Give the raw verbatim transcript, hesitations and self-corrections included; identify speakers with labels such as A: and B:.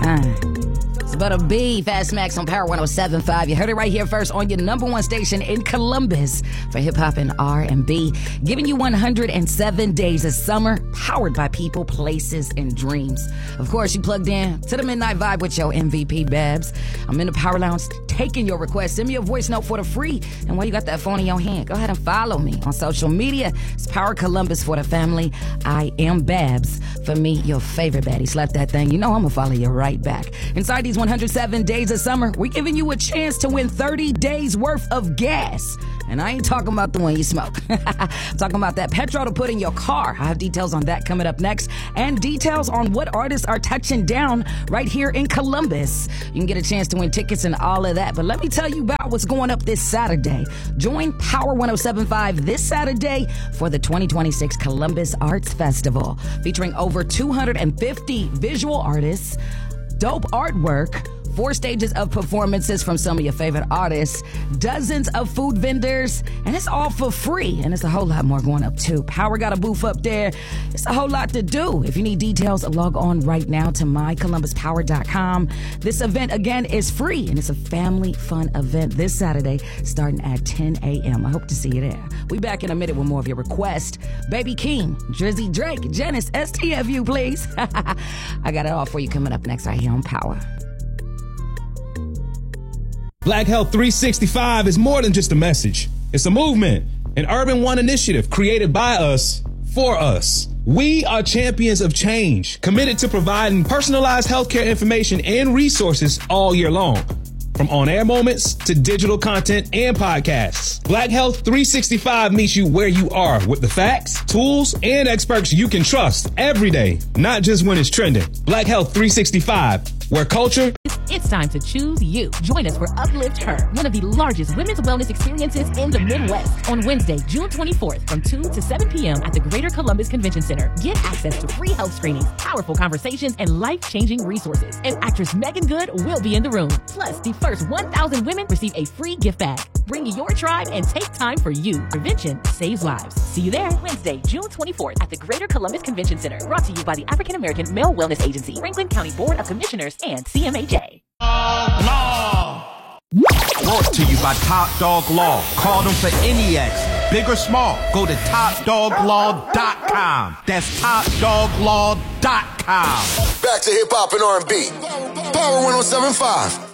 A: Uh. It's about a B, Fast Max on Power one oh seven point five. You heard it right here first on your number one station in Columbus for hip-hop and R and B. Giving you one hundred seven days of summer, powered by people, places, and dreams. Of course, you plugged in to the Midnight Vibe with your M V P, Babs. I'm in the Power Lounge taking your request. Send me a voice note for the free. And while you got that phone in your hand, go ahead and follow me on social media. It's Power Columbus for the family. I am Babs. For me, your favorite baddie. Slap that thing. You know I'm going to follow you right back. Inside these one hundred seven days of summer, we're giving you a chance to win thirty days worth of gas. And I ain't talking about the one you smoke. I'm talking about that petrol to put in your car. I have details on that coming up next. And details on what artists are touching down right here in Columbus. You can get a chance to win tickets and all of that. But let me tell you about what's going up this Saturday. Join Power one oh seven point five this Saturday for the twenty twenty-six Columbus Arts Festival, featuring over two hundred fifty visual artists, dope artwork, four stages of performances from some of your favorite artists, dozens of food vendors, and it's all for free. And it's a whole lot more going up too. Power got a booth up there. It's a whole lot to do. If you need details, log on right now to my columbus power dot com. This event, again, is free, and it's a family fun event this Saturday starting at ten a.m. I hope to see you there. We back in a minute with more of your requests. Baby King, Drizzy Drake, Janice, S T F U, please. I got it all for you coming up next right here on Power.
B: Black Health three sixty-five is more than just a message. It's a movement, an Urban One initiative created by us, for us. We are champions of change, committed to providing personalized healthcare information and resources all year long. From on-air moments to digital content and podcasts, Black Health three sixty-five meets you where you are with the facts, tools, and experts you can trust every day, not just when it's trending. Black Health three sixty-five, where culture...
C: It's time to choose you. Join us for Uplift Her, one of the largest women's wellness experiences in the Midwest, on Wednesday, June twenty-fourth from two to seven p.m. at the Greater Columbus Convention Center. Get access to free health screenings, powerful conversations, and life-changing resources. And actress Megan Good will be in the room. Plus, the first one thousand women receive a free gift bag. Bring your tribe and take time for you. Prevention saves lives. See you there Wednesday, June twenty-fourth at the Greater Columbus Convention Center. Brought to you by the African American Male Wellness Agency, Franklin County Board of Commissioners, and C M H A.
D: Law. Brought to you by Top Dog Law. Call them for any accident, big or small. Go to top dog law dot com. That's top dog law dot com.
E: Back to hip hop and R and B. Power one oh seven point five.